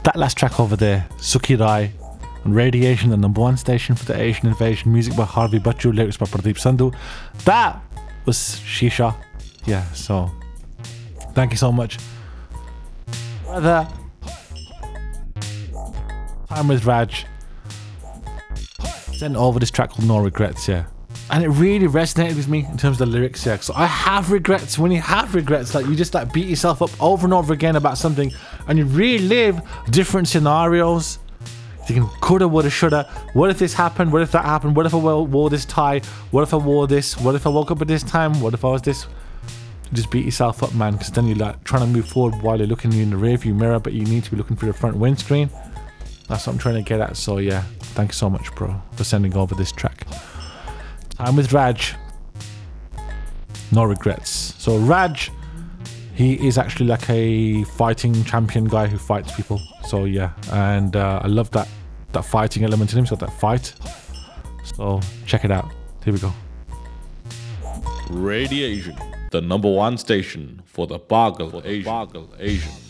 That last track over there, Sukirai, on Radiation, the #1 station for the Asian Invasion. Music by Harvey Bachchu, lyrics by Pradeep Sandhu. That was Shisha. Yeah, so thank you so much. Brother, Time with Raj sent over this track called No Regrets, yeah. And it really resonated with me in terms of the lyrics, yeah. So I have regrets. When you have regrets, like you just like beat yourself up over and over again about something, and you relive different scenarios. You can coulda, woulda, shoulda. What if this happened? What if that happened? What if I wore this tie? What if I wore this? What if I woke up at this time? What if I was this? You just beat yourself up, man, because then you're like trying to move forward while you're looking in the rearview mirror, but you need to be looking for your front windscreen. That's what I'm trying to get at. So yeah, thank you so much, bro, for sending over this track. Time with Raj. No regrets. So Raj, he is actually like a fighting champion guy who fights people. So yeah, and I love that fighting element in him. He's got that fight. So check it out. Here we go. Radiation, the #1 station for the Pagal Asian.